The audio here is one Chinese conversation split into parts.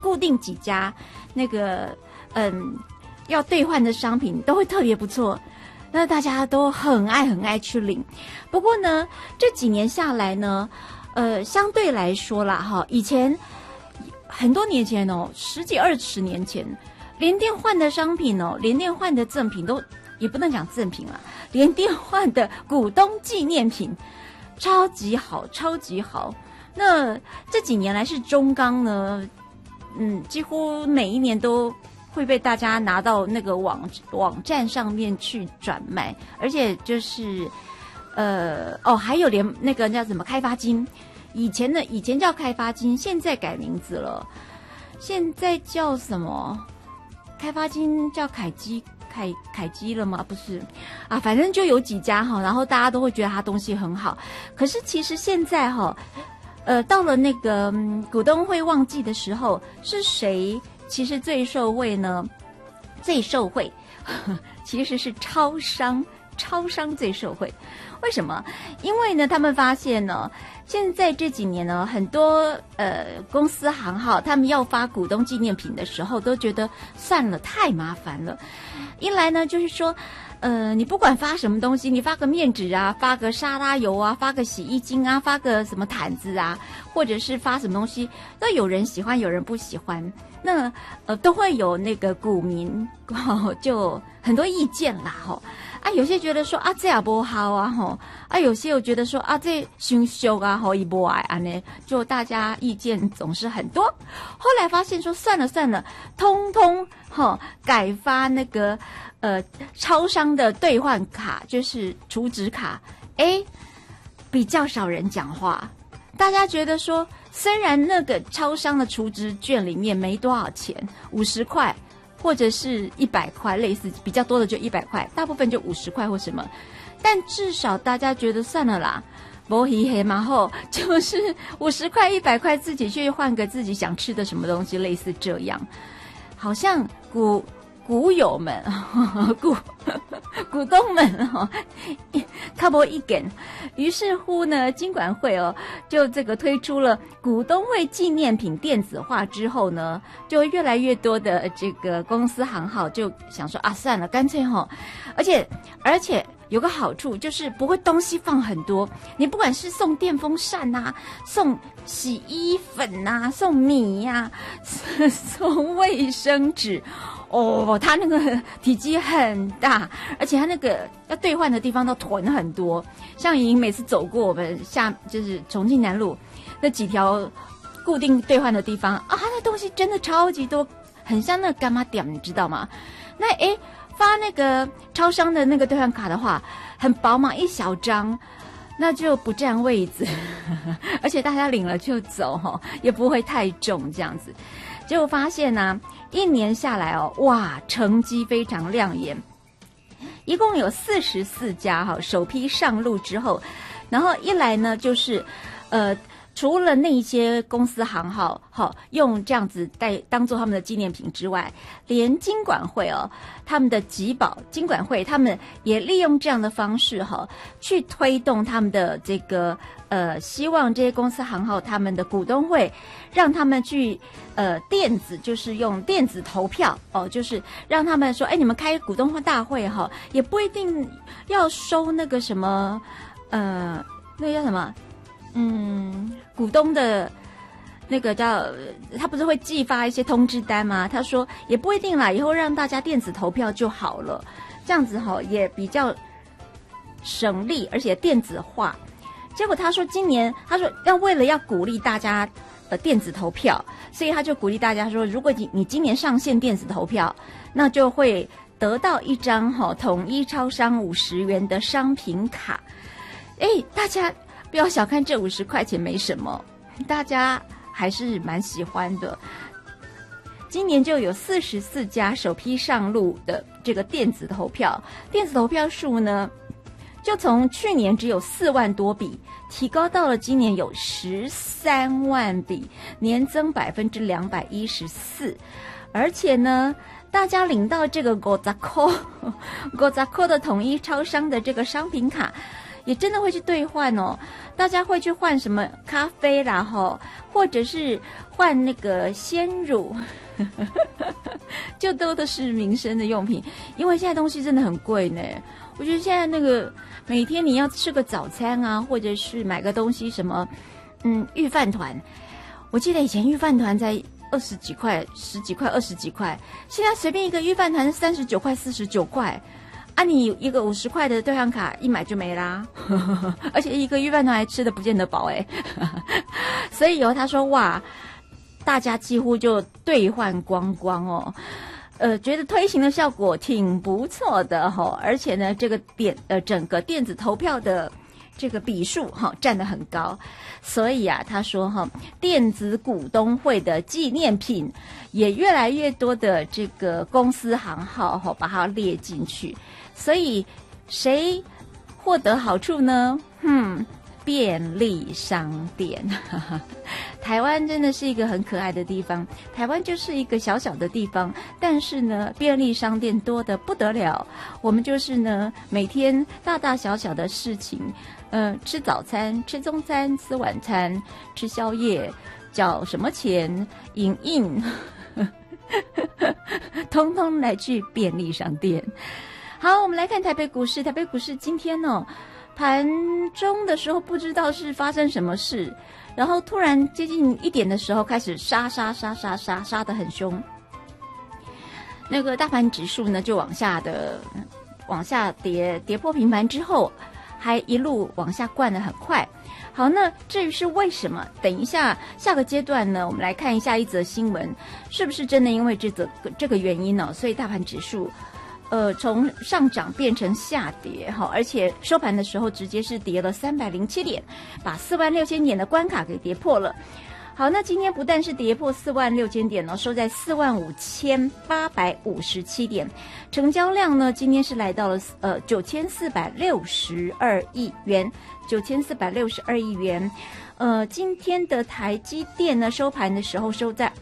固定几家那个要兑换的商品都会特别不错，那大家都很爱去领。不过呢，这几年下来呢，相对来说啦哈，以前很多年前哦，10几20年前，联电换的商品哦，联电换的赠品都也不能讲赠品啦，联电换的股东纪念品超级好，超级好。那这几年来是中钢呢，几乎每一年都会被大家拿到那个网站上面去转卖，而且就是还有连那个叫什么开发金，以前叫开发金，现在改名字了，现在叫什么？开发金叫凯基了吗？不是啊，反正就有几家哈，然后大家都会觉得它东西很好。可是其实现在哈，到了那个股东会旺季的时候，是谁其实最受惠呢？最受惠其实是超商最受惠。为什么？因为呢，他们发现呢，现在这几年呢，很多公司行号他们要发股东纪念品的时候，都觉得算了，太麻烦了。一来呢，就是说，你不管发什么东西，你发个面纸啊，发个沙拉油啊，发个洗衣精啊，发个什么毯子啊，或者是发什么东西，都有人喜欢，有人不喜欢。那都会有那个股民就很多意见啦吼。有些觉得说这也不好啊吼，有些又觉得说这凶凶啊吼，也不爱呢，就大家意见总是很多。后来发现说算了，通通改发那个超商的兑换卡，就是储值卡，比较少人讲话。大家觉得说，虽然那个超商的储值券里面没多少钱，50块。或者是100块，类似比较多的就100块，大部分就50块或什么，但至少大家觉得算了啦，没黑黑嘛后就是50块100块自己去换个自己想吃的什么东西，类似这样，好像股友们股东们卡不一点，于是乎呢，金管会就这个推出了股东会纪念品电子化之后呢，就越来越多的这个公司行号就想说算了，干脆而且有个好处就是不会东西放很多，你不管是送电风扇啊，送洗衣粉啊，送米啊，送卫生纸。它那个体积很大，而且它那个要兑换的地方都囤很多。像莹每次走过我们就是重庆南路那几条固定兑换的地方那东西真的超级多，很像那个干妈店，你知道吗？那发那个超商的那个兑换卡的话，很薄嘛，一小张，那就不占位子，而且大家领了就走也不会太重这样子。结果发现呢，1年下来成绩非常亮眼，一共有44家首批上路之后，然后一来呢就是除了那一些公司行号用这样子当做他们的纪念品之外，连金管会他们的集保金管会他们也利用这样的方式去推动他们的这个希望这些公司行号他们的股东会让他们去就是用电子投票就是让他们说你们开股东会大会也不一定要收那个什么那个叫什么股东的那个叫他不是会寄发一些通知单吗？他说也不一定啦，以后让大家电子投票就好了，这样子也比较省力，而且电子化。结果他说今年为了要鼓励大家电子投票，所以他就鼓励大家说，如果你今年上线电子投票，那就会得到一张统一超商50元的商品卡。大家不要小看这50块钱没什么，大家还是蛮喜欢的。今年就有44家首批上路的这个电子投票数呢，就从去年只有4万多笔，提高到了今年有13万笔，年增214%。而且呢，大家领到这个50块的统一超商的这个商品卡， 也真的会去兑换哦。大家会去换什么咖啡啦或者是换那个鲜乳就都是民生的用品，因为现在东西真的很贵呢。我觉得现在那个每天你要吃个早餐啊，或者是买个东西什么御饭团，我记得以前御饭团才20几块、10几块、20几块，现在随便一个御饭团39块、49块啊！你一个50块的兑换卡一买就没啦，而且一个御饭团还吃的不见得饱所以他说哇，大家几乎就兑换光光哦。觉得推行的效果挺不错的而且呢，这个整个电子投票的这个笔数占得很高，所以啊，他说电子股东会的纪念品也越来越多的这个公司行号把它列进去，所以谁获得好处呢？便利商店台湾真的是一个很可爱的地方，台湾就是一个小小的地方，但是呢便利商店多得不得了。我们就是呢每天大大小小的事情，吃早餐、吃中餐、吃晚餐、吃宵夜，缴什么钱、影印通通来去便利商店。好，我们来看台北股市。台北股市今天盘中的时候不知道是发生什么事，然后突然接近1点的时候开始杀得很凶，那个大盘指数呢就往下跌破平盘之后，还一路往下灌得很快。好，那至于是为什么，等一下下个阶段呢，我们来看一下一则新闻，是不是真的因为这个原因呢，所以大盘指数从上涨变成下跌而且收盘的时候直接是跌了307点，把46000点的关卡给跌破了。好，那今天不但是跌破46000点收在45857点，成交量呢今天是来到了9462亿元，9462亿元。今天的台积电呢收盘的时候收在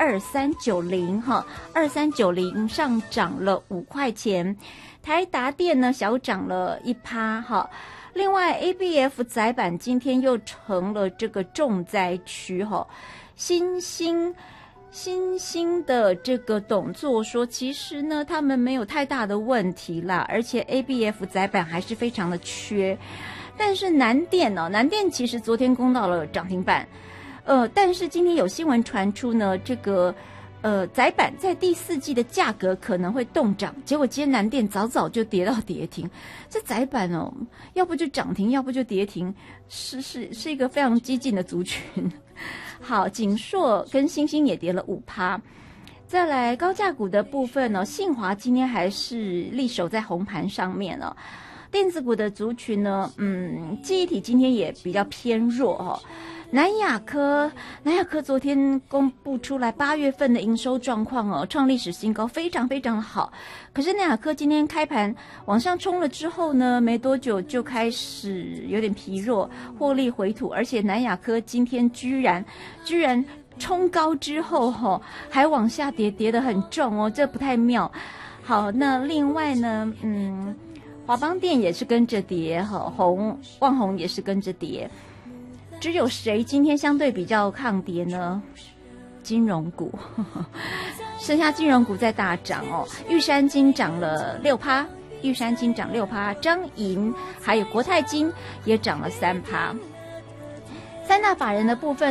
2390上涨了5块钱，台达电呢小涨了1%另外 ABF 载板今天又成了这个重灾区新兴的这个董座说，其实呢他们没有太大的问题啦，而且 ABF 载板还是非常的缺。但是南电其实昨天攻到了涨停板，但是今天有新闻传出呢，这个载板在第4季的价格可能会动涨，结果今天南电早就跌到跌停。这载板要不就涨停，要不就跌停，是一个非常激进的族群。好，景硕跟星星也跌了5%。再来高价股的部分信华今天还是力守在红盘上面电子股的族群呢，记忆体今天也比较偏弱南亚科昨天公布出来8月份的营收状况创历史新高，非常非常好。可是南亚科今天开盘往上冲了之后呢，没多久就开始有点疲弱，获利回吐，而且南亚科今天居然冲高之后还往下跌得很重这不太妙。好，那另外呢，华邦电也是跟着跌旺宏也是跟着跌。只有谁今天相对比较抗跌呢？金融股剩下金融股在大涨玉山金涨了6%，彰银还有国泰金也涨了3%。三大法人的部分